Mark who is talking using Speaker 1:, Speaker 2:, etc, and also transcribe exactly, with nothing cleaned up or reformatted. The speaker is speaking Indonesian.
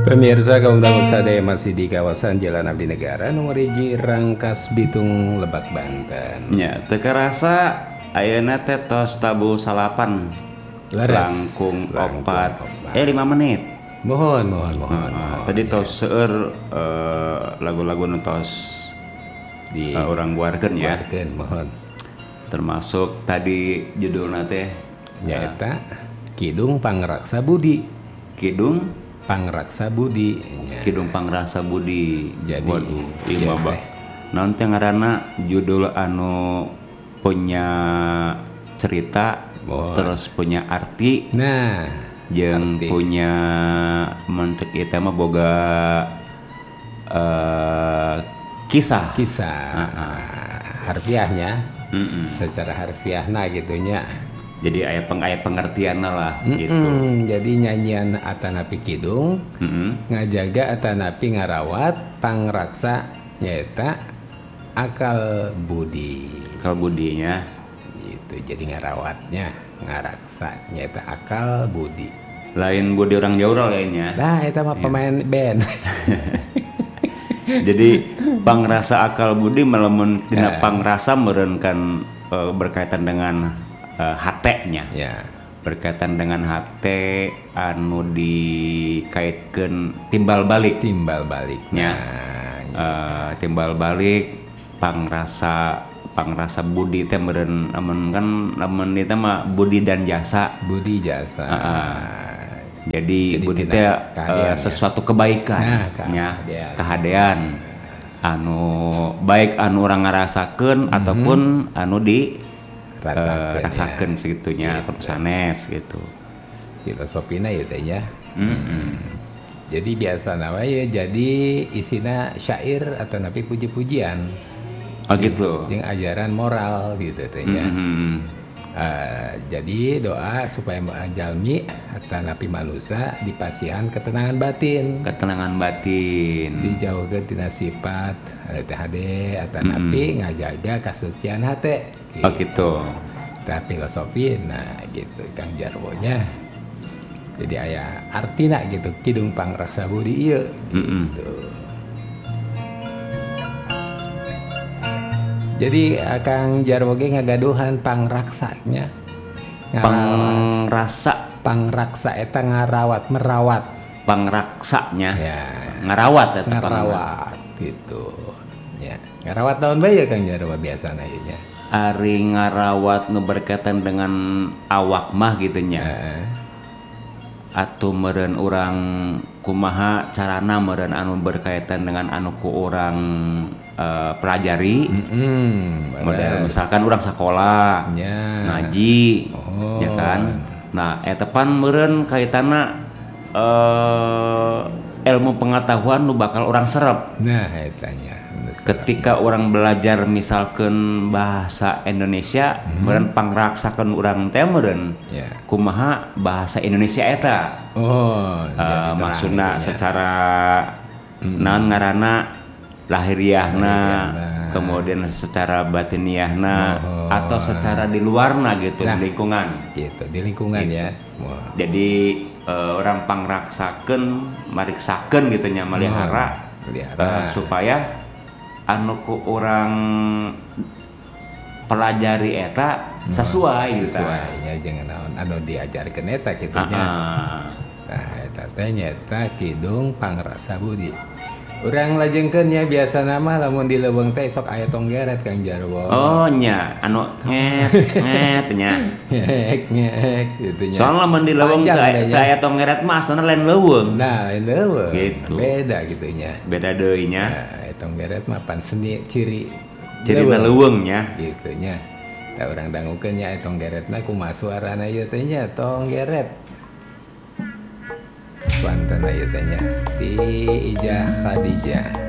Speaker 1: Pemirsa kaum dangu sadaya masih di kawasan Jalan Abdi Negara nomor hiji Rangkas Bitung Lebak Banten.
Speaker 2: Ya, teu karasa ayeuna teh tos tabu salapan.
Speaker 1: Laras.
Speaker 2: Langkung
Speaker 1: Langkung
Speaker 2: opat.
Speaker 1: opat.
Speaker 2: Eh lima menit.
Speaker 1: Mohon, mohon, mohon.
Speaker 2: Nah,
Speaker 1: mohon.
Speaker 2: tadi tos seueur eh, lagu-lagu nu tos
Speaker 1: Di
Speaker 2: eh, urang buarkeun ya.
Speaker 1: Buarkeun, mohon.
Speaker 2: Termasuk tadi judulna teh
Speaker 1: Nyaeta Kidung Pangraksa Budi.
Speaker 2: Kidung
Speaker 1: Pangraksa Budi. Nya.
Speaker 2: Kidung Pangrasa Budi.
Speaker 1: Jadi,
Speaker 2: waduh,
Speaker 1: iya
Speaker 2: ieu mah
Speaker 1: teh.
Speaker 2: ba. Naon teh ngaranna judul anu punya cerita
Speaker 1: Mohon.
Speaker 2: terus punya arti
Speaker 1: Nah,
Speaker 2: jeung
Speaker 1: arti.
Speaker 2: punya mencek itu mah boga eh, kisah.
Speaker 1: kisah harfiahnya.
Speaker 2: Mm-mm.
Speaker 1: Secara harfiahna gitunya.
Speaker 2: Jadi aya peng aya pengertianna lah gitu.
Speaker 1: Mm, jadi nyanyian Atanapi Kidung
Speaker 2: Mm-mm.
Speaker 1: ngajaga Atanapi ngarawat pangraksa nyaeta akal budi
Speaker 2: Kalau budinya
Speaker 1: gitu. Jadi ngarawatnya ngaraksa nyaeta akal budi.
Speaker 2: lain budi orang Jawa lainnya.
Speaker 1: Nah eta mah pemain band.
Speaker 2: Jadi pangrasa akal budi melamun tina pangrasa meureun kan eh, berkaitan dengan eh, hatenya.
Speaker 1: Ya.
Speaker 2: Berkaitan dengan hate anu dikaitkeun timbal balik.
Speaker 1: Timbal baliknya.
Speaker 2: Eh, timbal balik pangrasa pangrasa budi teh meureun amun kan amun itu mah budi dan jasa.
Speaker 1: Budi jasa.
Speaker 2: Jadi,
Speaker 1: Jadi
Speaker 2: budi
Speaker 1: tina
Speaker 2: teh
Speaker 1: kahadean,
Speaker 2: eh, sesuatu kebaikan
Speaker 1: Nah,
Speaker 2: nya
Speaker 1: kahadean.
Speaker 2: kahadean anu baik anu orang ngarasakeun ataupun anu di
Speaker 1: Rasakeun,
Speaker 2: eh, rasakeun segitunya kudu sanes gitu.
Speaker 1: Filosofina ya teh ya.
Speaker 2: Mm-mm.
Speaker 1: Jadi biasa nama ya jadi isina syair atau napi puji-pujian.
Speaker 2: Oh gitu.
Speaker 1: Jeung ajaran moral gitu teh ya.
Speaker 2: Mm-mm.
Speaker 1: Eh, jadi doa supaya jalmi atau napi manusia dipasihan ketenangan batin,
Speaker 2: Ketenangan batin.
Speaker 1: dijauhkeun tina sifat T H D atau napi ngajaga kasucian hate.
Speaker 2: Oh gitu.
Speaker 1: Tah filosofi nah gitu Kang Jarwonya. Jadi aya artina gitu Kidung Pangraksa Budi ieu gitu. Jadi eh, Kang Jarwo ge ngagaduhan pangraksanya.
Speaker 2: Pangrasa
Speaker 1: Pangraksa eta ngarawat, merawat.
Speaker 2: pangraksanya
Speaker 1: Ya,
Speaker 2: ngarawat eta
Speaker 1: ngarawat gitu. Ya, ngarawat tahun bae ya Kang Jarwo biasana ieu nya.
Speaker 2: Ari ngarawat nu berkaitan dengan awak mah gitu nya.
Speaker 1: Heeh.
Speaker 2: Atuh meureun urang kumaha carana meureun anu berkaitan dengan anu ku urang eh, pelajari.
Speaker 1: Mm-mm,
Speaker 2: Model
Speaker 1: beres.
Speaker 2: misalkan urang sakola,
Speaker 1: Ya.
Speaker 2: ngaji,
Speaker 1: Oh.
Speaker 2: ya kan. Nah, eta pan meureun kaitanna eh, ilmu pengetahuan nu bakal urang serep.
Speaker 1: Nah, eta nya.
Speaker 2: Ketika orang belajar misalkan bahasa Indonesia, meureun pangraksakeun urang teh meureun
Speaker 1: Ya.
Speaker 2: kumaha bahasa Indonesia eta.
Speaker 1: Oh,
Speaker 2: Eh,
Speaker 1: jadi terang
Speaker 2: maksudna
Speaker 1: gitu ya.
Speaker 2: secara naon ngaranna lahiriahna,
Speaker 1: Lahiriahna.
Speaker 2: kemudian secara batiniahna
Speaker 1: Oh.
Speaker 2: atau secara di luarna gitu,
Speaker 1: Nah.
Speaker 2: di lingkungan.
Speaker 1: Gitu di lingkungan ya. Wah.
Speaker 2: Jadi eh, orang pangraksakeun mariksakeun gitu nya malihara
Speaker 1: Pelihara.
Speaker 2: eh, supaya anu ku orang pelajari eta sesuai gitu.
Speaker 1: Sesuai ya jangan naon anu diajarkeun eta kitu nya.
Speaker 2: Ah,
Speaker 1: Nah, eta teh nyata Kidung Pangrasa Budi. Urang lajengkeun nya biasa nama lamun di leuweung teh sok aya tonggeret Kang Jarwo.
Speaker 2: oh nya anu nget nget nya.
Speaker 1: Ngek ngek gitu nya.
Speaker 2: Soalnya lamun di leuweung teu
Speaker 1: Panjang
Speaker 2: aya
Speaker 1: nya.
Speaker 2: teu aya tonggeret mah asana lain leuweung.
Speaker 1: Nah, lain leuweung.
Speaker 2: Gitu.
Speaker 1: Beda gitu nya.
Speaker 2: Beda deui nya.
Speaker 1: Nah, tonggeret mah pan seni ciri
Speaker 2: Cirina leuweung nya.
Speaker 1: gitu nya. Tah urang dangukeun nya eta tongeretna kumaha suarana ieu teh nya tonggeret. Suantana ieu teh nya ti Ijah Khadijah.